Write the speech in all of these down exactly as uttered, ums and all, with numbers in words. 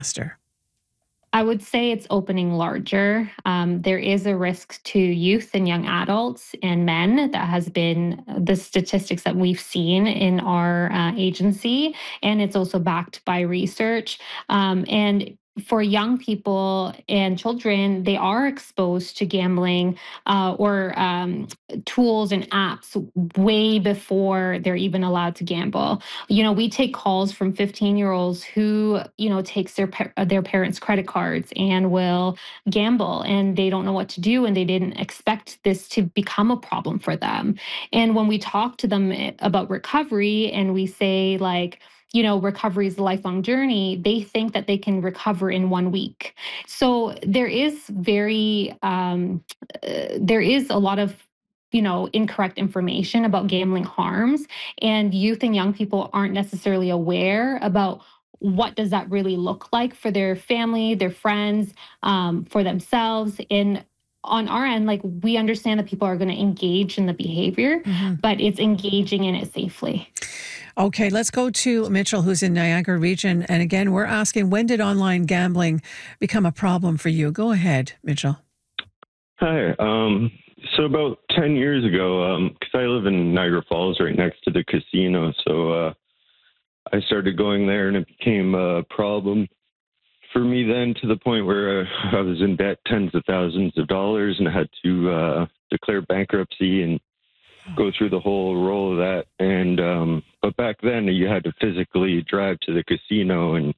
Esther? I would say it's opening larger. Um, there is a risk to youth and young adults and men. That has been the statistics that we've seen in our uh, agency, and it's also backed by research. Um, and for young people and children, they are exposed to gambling uh, or um, tools and apps way before they're even allowed to gamble. You know, we take calls from fifteen year olds who, you know, takes their their parents' credit cards and will gamble, and they don't know what to do, and they didn't expect this to become a problem for them. And when we talk to them about recovery and we say, like, you know, recovery is a lifelong journey, they think that they can recover in one week. So there is very, um, uh, there is a lot of, you know, incorrect information about gambling harms, and youth and young people aren't necessarily aware about what does that really look like for their family, their friends, um, for themselves. And on our end, like, we understand that people are going to engage in the behavior, mm-hmm. but it's engaging in it safely. Okay, let's go to Mitchell, who's in Niagara Region. And again, we're asking, when did online gambling become a problem for you? Go ahead, Mitchell. Hi. Um, so about ten years ago, because um, I live in Niagara Falls right next to the casino, so uh, I started going there, and it became a problem for me then, to the point where uh, I was in debt tens of thousands of dollars, and I had to uh, declare bankruptcy and go through the whole roll of that. And um, but back then, you had to physically drive to the casino and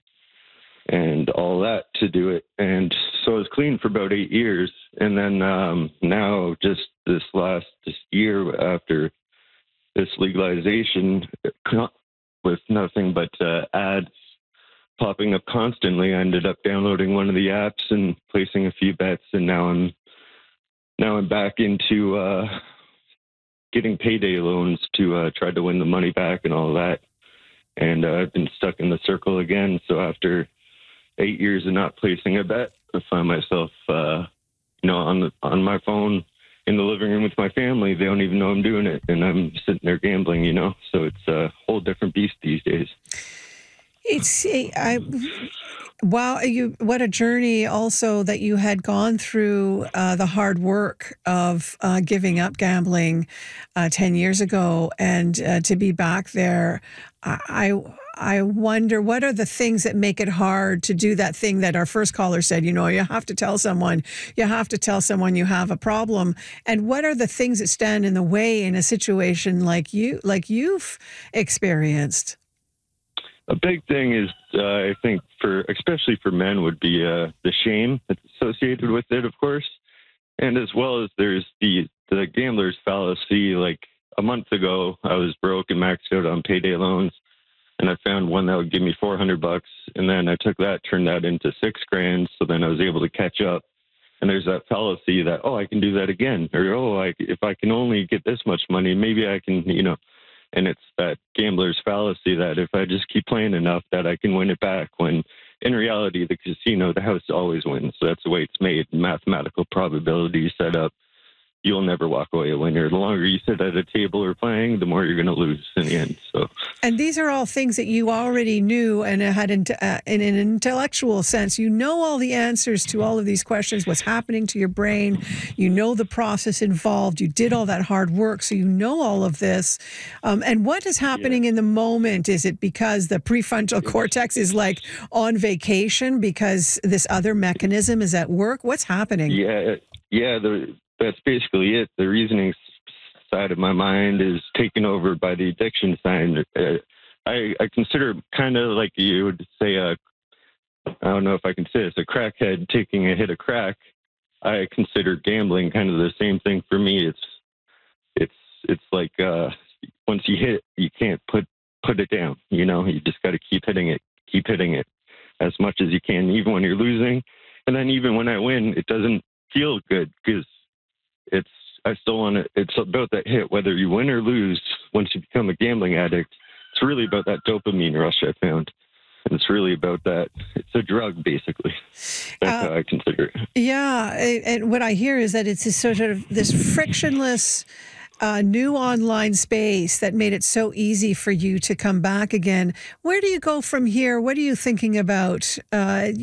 and all that to do it. And so I was clean for about eight years. And then um, now, just this last this year, after this legalization, with nothing but uh, ads popping up constantly, I ended up downloading one of the apps and placing a few bets. And now I'm now I'm back into uh, getting payday loans to uh, try to win the money back and all that. And uh, I've been stuck in the circle again. So after eight years of not placing a bet, I find myself, uh, you know, on the on my phone in the living room with my family. They don't even know I'm doing it, and I'm sitting there gambling. You know, so it's a whole different beast these days. It's I. Wow, you what a journey also that you had gone through, uh, the hard work of uh, giving up gambling uh, ten years ago, and uh, to be back there. I I wonder, what are the things that make it hard to do that thing that our first caller said, you know, you have to tell someone, you have to tell someone you have a problem. And what are the things that stand in the way in a situation like you like you've experienced? A big thing is, uh, I think, for especially for men, would be uh, the shame that's associated with it, of course, and as well as there's the the gambler's fallacy. Like a month ago, I was broke and maxed out on payday loans, and I found one that would give me four hundred bucks, and then I took that, turned that into six grand. So then I was able to catch up. And there's that fallacy that, oh, I can do that again, or oh, I, if I can only get this much money, maybe I can, you know. And it's that gambler's fallacy that if I just keep playing enough, that I can win it back, when in reality, the casino, the house always wins. So that's the way it's made. Mathematical probability set up. You'll never walk away a winner. The longer you sit at a table or playing, the more you're going to lose in the end. So, and these are all things that you already knew and had in, uh, in an intellectual sense. You know all the answers to all of these questions, what's happening to your brain. You know the process involved. You did all that hard work, so you know all of this. Um, and what is happening yeah. in the moment? Is it because the prefrontal cortex is like on vacation because this other mechanism is at work? What's happening? Yeah, yeah, the that's basically it. The reasoning side of my mind is taken over by the addiction side. Uh, I, I consider kind of like you would say, a, I don't know if I can say this, a crackhead taking a hit of crack. I consider gambling kind of the same thing for me. It's it's it's like uh, once you hit it, you can't put put it down. You know, you just got to keep hitting it, keep hitting it as much as you can, even when you're losing. And then even when I win, it doesn't feel good because It's, I still want to, it's about that hit, whether you win or lose. Once you become a gambling addict, it's really about that dopamine rush, I found. And it's really about that. It's a drug, basically. That's uh, how I consider it. Yeah. And what I hear is that it's this sort of this frictionless a new online space that made it so easy for you to come back again. Where do you go from here? What are you thinking about? Uh,